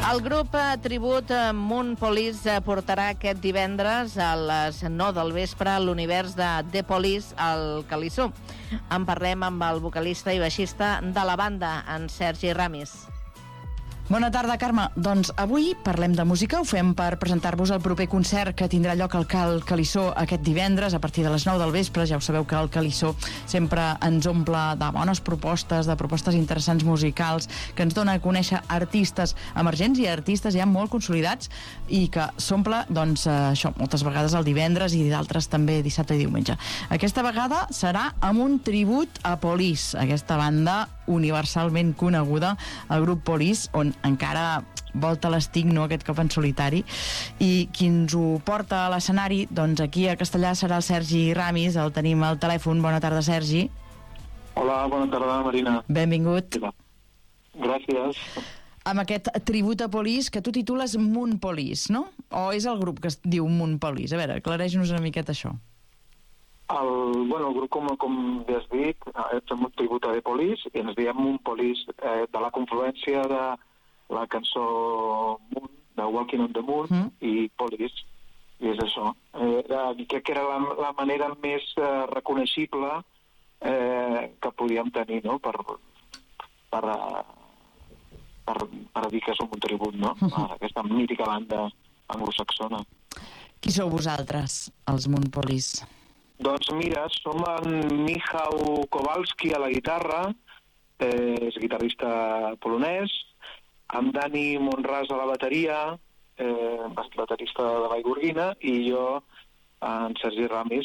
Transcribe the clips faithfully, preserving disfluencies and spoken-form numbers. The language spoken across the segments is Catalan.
El grup eh, tribut eh, Moon Police eh, portarà aquest divendres a les nou del vespre a l'univers de The Police al Calissó. En parlem amb el vocalista i baixista de la banda, en Sergi Ramis. Bona tarda, Carme. Doncs avui parlem de música. Ho fem per presentar-vos el proper concert que tindrà lloc al Cal Calissó aquest divendres a partir de les nou del vespre. Ja ho sabeu que el Calissó sempre ens omple de bones propostes, de propostes interessants musicals, que ens dona a conèixer artistes emergents i artistes ja molt consolidats i que s'omple, doncs, això, moltes vegades el divendres i d'altres també dissabte i diumenge. Aquesta vegada serà amb un tribut a Police, aquesta banda universalment coneguda, el grup Police, on encara volta l'estigno aquest cop en solitari, i qui ens ho porta a l'escenari, doncs aquí a Castellà serà el Sergi Ramis, el tenim al telèfon. Bona tarda, Sergi. Hola, bona tarda, Marina. Benvingut. Gràcies. Amb aquest tribut a Police que tu titules Moon Police, no? O és el grup que es diu Moon Police? A veure, aclareix-nos una miqueta això. El, bueno, el grup, com, com bé has dit, fem un tribut a The Police i ens diem Moon Police, eh, de la confluència de la cançó Moon, de Walking on the Moon, mm. i Police, i és això. Eh, crec que era la, la manera més eh, reconeixible eh, que podíem tenir, no?, per, per, per, per dir que som un tribut, no?, a aquesta mítica banda anglosaxona. Qui sou vosaltres, els Moon Police? Doncs mira, som en Michał Kowalski a la guitarra, eh, és guitarrista polonès, amb Dani Monràs a la bateria, eh, baterista de Vallgorguina, i jo, en Sergi Ramis,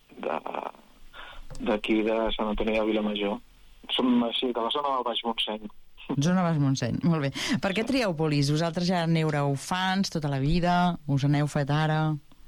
d'aquí de, de Sant Antoni de Vilamajor. Som així, de la zona del Baix Montseny. Zona Baix Montseny, molt bé. Per què trieu Police? Vosaltres ja n'éreu fans tota la vida? Us n'heu fet ara?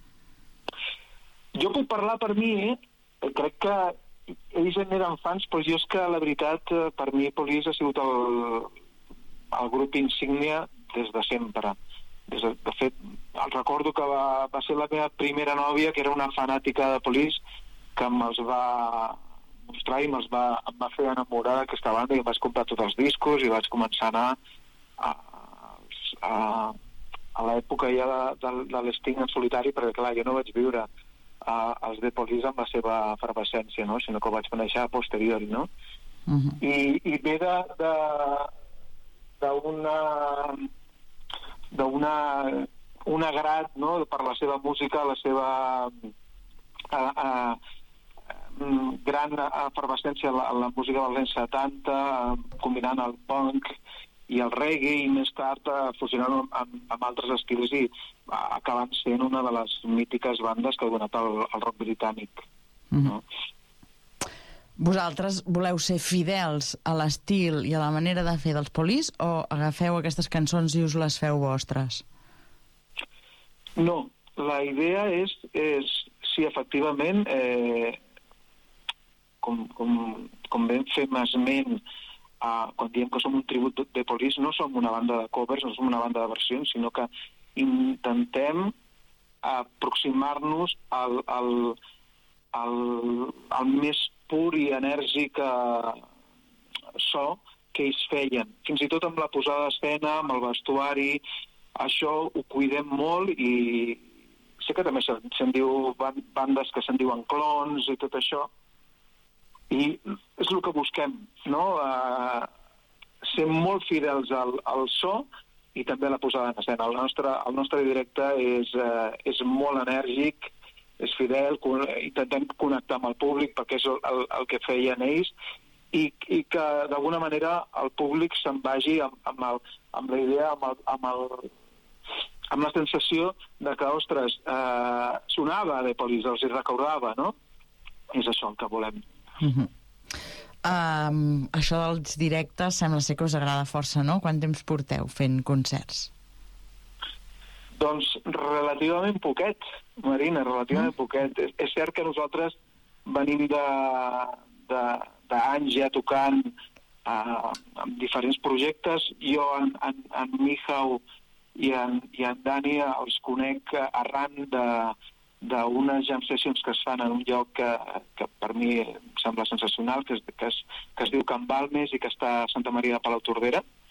Jo puc parlar per mi, eh? Crec que ells en eren fans, però jo és que la veritat, per mi Police ha sigut el, el grup insígnia des de sempre. Des de, de fet, el recordo que va, va ser la meva primera nòvia, que era una fanàtica de Police, que me'ls va mostrar i me'ls va, em va fer enamorar d'aquesta banda, i em vaig comprar tots els discos i vaig començar a anar a, a, a l'època ja de, de, de l'Sting en solitari, perquè clar, jo no vaig viure Uh, els The Police amb la seva efervescència, no?, sinó que ho vaig conèixer a posteriori, no? Uh-huh. I, i ve de d'una d'una un agrat, no?, per la seva música, la seva uh, uh, gran efervescència en la, en la música dels anys setanta, uh, combinant el punk i el reggae, i més tard uh, fusionant amb, amb altres estils, i uh, acabant sent una de les mítiques bandes que ha donat el, el rock britànic. Mm-hmm. No? Vosaltres voleu ser fidels a l'estil i a la manera de fer dels Police, o agafeu aquestes cançons i us les feu vostres? No, la idea és, és si efectivament, eh, com, com, com ben fem esment, Uh, quan diem que som un tribut de Police, no som una banda de covers, no som una banda de versions, sinó que intentem aproximar-nos al, al, al, al més pur i enèrgic uh, so que ells feien. Fins i tot amb la posada d'escena, amb el vestuari, això ho cuidem molt, i sé que també se'n, se'n diu bandes que se'n diuen clones i tot això, i és el que busquem, no? Uh, ser molt fidels al, al so i també a la posada en escena. El nostre, el nostre directe és, uh, és molt enèrgic, és fidel, intentem connectar amb el públic, perquè és el, el, el que feien ells, i, i que d'alguna manera el públic se'n vagi amb, amb, el, amb la idea, amb, el, amb, el, amb la sensació de que, ostres, uh, sonava de Police, els hi recordava, no? És això el que volem. Uh-huh. Um, això dels directes sembla ser que us agrada força, no? Quant temps porteu fent concerts? Doncs relativament poquet, Marina, relativament mm. poquet. És, és cert que nosaltres venim de, de, d'anys ja tocant uh, amb diferents projectes. Jo en, en, en Michał i en, i en Dani els conec arran de d'unes jam sessions que es fan en un lloc que, que per mi em sembla sensacional, que es, que, es, que es diu Can Balmes i que està a Santa Maria de Palautordera,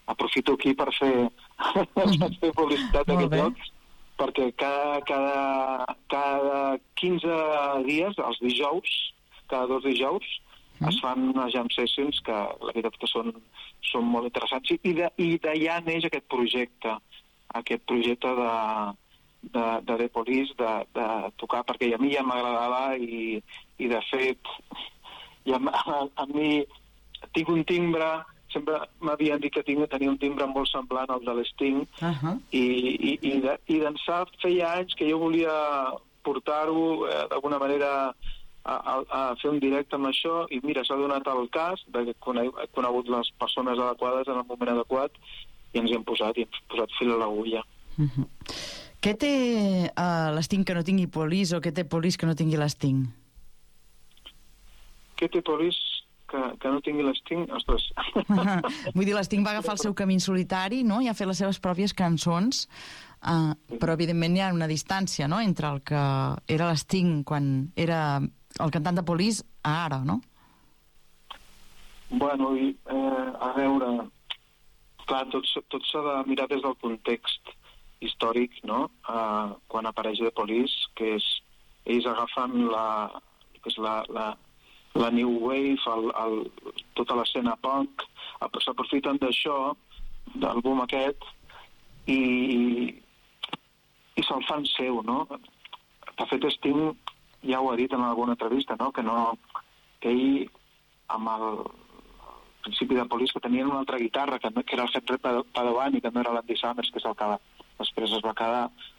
aprofito aquí per fer, per fer publicitat d'aquest lloc, perquè cada, cada, cada quinze dies, els dijous, cada dos dijous, mm. es fan unes jam sessions que la veritat que són, són molt interessants. I de, i d'allà neix aquest projecte, aquest projecte de, de, de The Police, de, de tocar, perquè a mi ja m'agradava i, i de fet, ja, a, a mi tinc un timbre, sempre m'havien dit que tinc, tenia un timbre molt semblant al de l'Sting, uh-huh. i, i, i, de, i d'ençà feia anys que jo volia portar-ho eh, d'alguna manera a, a, a fer un directe amb això, i mira, s'ha donat el cas de que he conegut les persones adequades en el moment adequat i ens hi hem posat, i hem posat fil a l'agulla. Uh-huh. Què té uh, l'Sting que no tingui Police, o què té Police que no tingui l'Sting? Què té Police que, que no tingui l'Sting? Ostres. Vull dir, l'Sting va agafar el seu camí en solitari, no? I ha fet les seves pròpies cançons, uh, però evidentment hi ha una distància, no?, entre el que era l'Sting quan era el cantant de Police a ara, no? Bueno, i, eh, a veure, clar, tot, tot s'ha de mirar des del context històric, no?, uh, quan apareix The Police, que és ells agafen la, que és la, la la New Wave, el, el, tota l'escena punk, s'aprofiten d'això, del boom aquest, i, i se'l fan seu, no? De fet, Sting ja ho ha dit en alguna entrevista, no? Que, no, que ell, amb el principi de Police, que tenien una altra guitarra, que, no, que era el Henry Padovani, que no era l'Andy Summers, que és el que després es va quedar,